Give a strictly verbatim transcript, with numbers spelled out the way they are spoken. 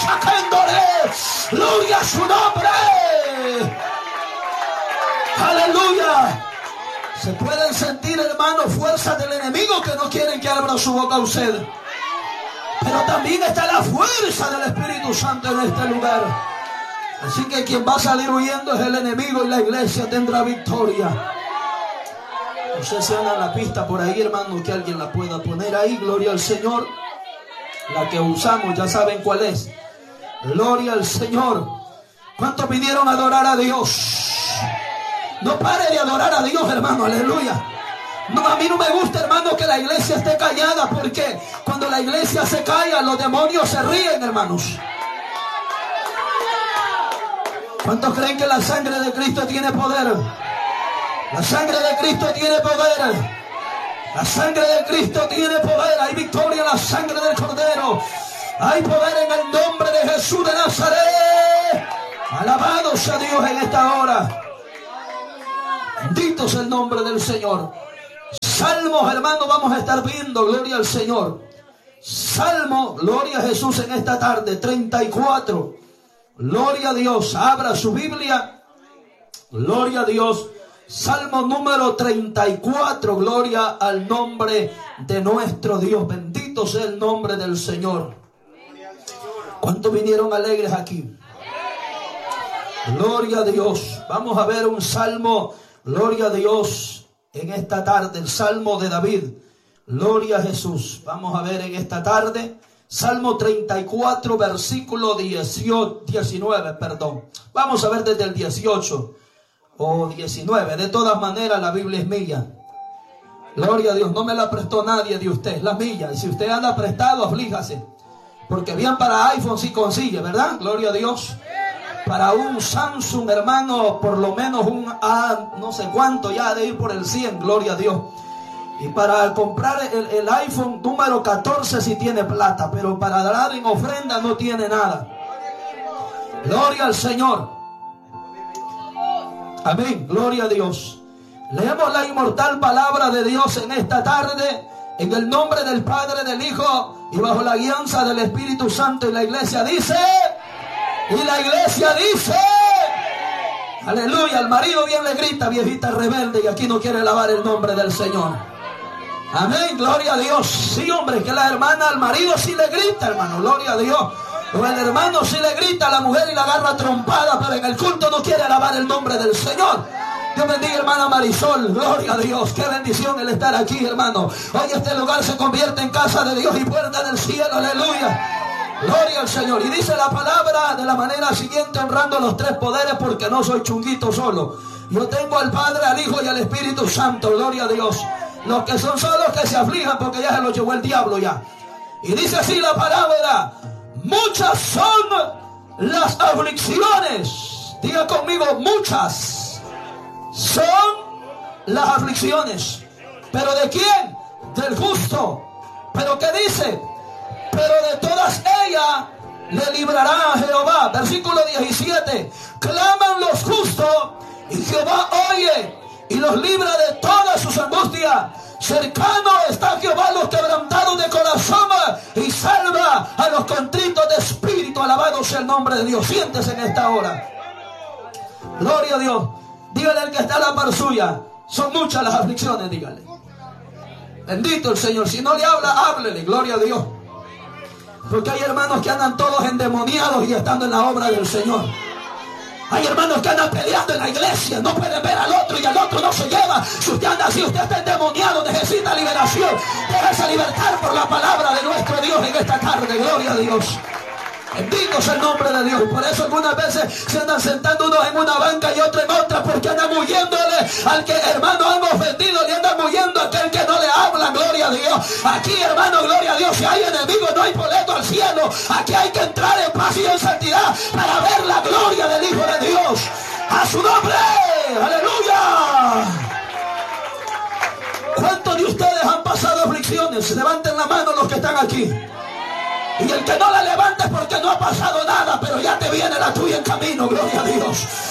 Gloria a su nombre. Aleluya. Se pueden sentir, hermanos, fuerzas del enemigo que no quieren que abra su boca a usted. Pero también está la fuerza del Espíritu Santo en este lugar. Así que quien va a salir huyendo es el enemigo y la iglesia tendrá victoria. No sé si anda la pista por ahí, hermano, que alguien la pueda poner ahí. Gloria al Señor. La que usamos, ya saben cuál es. Gloria al Señor. ¿Cuántos vinieron a adorar a Dios? No pare de adorar a Dios, hermano. Aleluya. No, a mí no me gusta, hermano, que la iglesia esté callada, porque cuando la iglesia se calla, los demonios se ríen, hermanos. ¿Cuántos creen que la sangre de Cristo tiene poder? La sangre de Cristo tiene poder. La sangre de Cristo tiene poder. Hay victoria en la sangre del Cordero. Hay poder en el nombre de Jesús de Nazaret. Alabado sea Dios en esta hora. Bendito es el nombre del Señor. Salmos, hermano, vamos a estar viendo. Gloria al Señor. Salmo, gloria a Jesús en esta tarde. treinta y cuatro. Gloria a Dios. Abra su Biblia. Gloria a Dios. Salmo número treinta y cuatro. Gloria al nombre de nuestro Dios. Bendito sea el nombre del Señor. ¿Cuántos vinieron alegres aquí? Gloria a Dios. Vamos a ver un salmo. Gloria a Dios en esta tarde. El salmo de David. Gloria a Jesús. Vamos a ver en esta tarde. Salmo treinta y cuatro, versículo dieciocho, diecinueve, perdón. Vamos a ver desde el dieciocho o diecinueve. De todas maneras, la Biblia es mía. Gloria a Dios. No me la prestó nadie de usted. Es la mía. Y si usted anda prestado, aflíjase. Porque bien para iPhone sí consigue, ¿verdad? Gloria a Dios. Para un Samsung, hermano, por lo menos un A, no sé cuánto, ya de ir por el cien. Gloria a Dios. Y para comprar el, el iPhone número catorce sí tiene plata, pero para dar en ofrenda no tiene nada. Gloria al Señor. Amén. Gloria a Dios. Leemos la inmortal palabra de Dios en esta tarde, en el nombre del Padre, del Hijo y bajo la guianza del Espíritu Santo. Y la iglesia dice, y la iglesia dice, aleluya. El marido bien le grita, viejita rebelde, y aquí no quiere alabar el nombre del Señor. Amén, gloria a Dios. Sí, hombre, que la hermana al marido sí le grita, hermano, gloria a Dios. O el hermano sí le grita a la mujer y la agarra trompada, pero en el culto no quiere alabar el nombre del Señor. Dios bendiga, hermana Marisol, gloria a Dios. Qué bendición el estar aquí, hermano. Hoy este lugar se convierte en casa de Dios y puerta del cielo, aleluya. Gloria al Señor. Y dice la palabra de la manera siguiente, honrando los tres poderes, porque no soy chunguito solo. Yo tengo al Padre, al Hijo y al Espíritu Santo, gloria a Dios. Los que son solos que se aflijan, porque ya se los llevó el diablo ya. Y dice así la palabra: muchas son las aflicciones. Diga conmigo, muchas son las aflicciones. ¿Pero de quién? Del justo. ¿Pero qué dice? Pero de todas ellas le librará a Jehová. Versículo diecisiete. Claman los justos y Jehová oye y los libra de todas sus angustias. Cercano está Jehová a los quebrantados de corazón y salva a los contritos de espíritu. Alabado sea el nombre de Dios. Siéntese en esta hora. Gloria a Dios. Dígale al que está a la par suya: son muchas las aflicciones, dígale. Bendito el Señor. Si no le habla, háblele. Gloria a Dios. Porque hay hermanos que andan todos endemoniados y estando en la obra del Señor. Hay hermanos que andan peleando en la iglesia, no pueden ver al otro y al otro no se lleva. Si usted anda así, usted está endemoniado, necesita liberación. Déjese libertar por la palabra de nuestro Dios en esta tarde. Gloria a Dios. Bendito sea el nombre de Dios. Por eso algunas veces se andan sentando unos en una banca y otros en otra, porque andan huyéndole al que, hermano, han ofendido, le andan huyendo a aquel que no le habla. Gloria a Dios. Aquí, hermano, gloria a Dios. Si hay enemigos, no hay boleto al cielo. Aquí hay que entrar en paz y en santidad para ver la gloria del Hijo de Dios. A su nombre. Aleluya. ¿Cuántos de ustedes han pasado aflicciones? Levanten la mano los que están aquí. Y el que no la levante es porque no ha pasado nada, pero ya te viene la tuya en camino, gloria a Dios.